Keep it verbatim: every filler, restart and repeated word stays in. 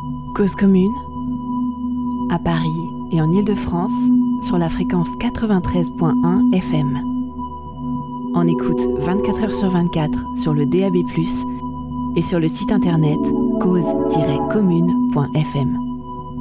Cause commune, à Paris et en Île-de-France, sur la fréquence quatre-vingt-treize virgule un F M. En écoute vingt-quatre heures sur vingt-quatre sur le D A B plus, et sur le site internet cause tiret commune point F M.